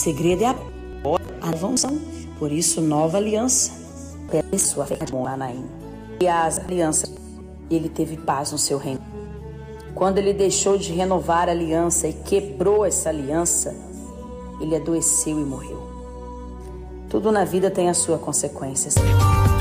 segredo é a nova unção. Por isso, nova aliança. Sua fé com Anaim. E as alianças, ele teve paz no seu reino. Quando ele deixou de renovar a aliança e quebrou essa aliança, ele adoeceu e morreu. Tudo na vida tem a sua consequência.